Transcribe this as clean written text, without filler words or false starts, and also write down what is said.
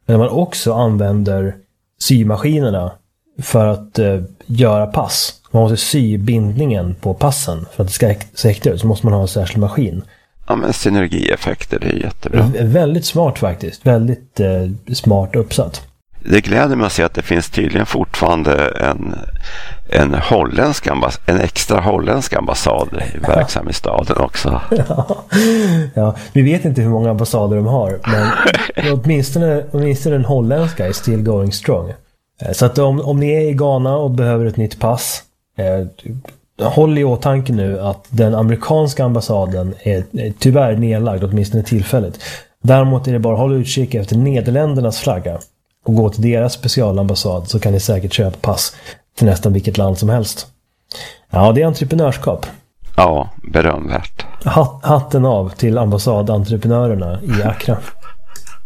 Men man också använder symaskinerna för att göra pass. Man måste sy bindningen på passen för att det ska se äkta ut, så måste man ha en särskild maskin. Ja, men synergieffekter, det är jättebra. Väldigt smart faktiskt. Väldigt smart uppsatt. Det gläder mig att se att det finns tydligen fortfarande en extra holländsk ambassad verksam i staden också. Ja, vi vet inte hur många ambassader de har, men åtminstone den holländska är still going strong. Så att om ni är i Ghana och behöver ett nytt pass, håll i åtanke nu att den amerikanska ambassaden är tyvärr nedlagd, åtminstone tillfälligt. Däremot är det bara att hålla utkik efter Nederländernas flagga och gå till deras specialambassad, så kan ni säkert köpa pass till nästan vilket land som helst. Ja, det är entreprenörskap. Ja, berömvärt. Hatten av till ambassadentreprenörerna i Accra.